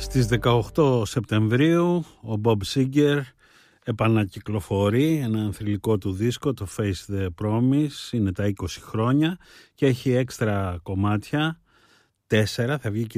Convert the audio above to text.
Στις 18 Σεπτεμβρίου ο Bob Seger επανακυκλοφορεί ένα θρυλικό του δίσκο, το Face the Promise, είναι τα 20 χρόνια και έχει έξτρα κομμάτια, 4, θα βγει και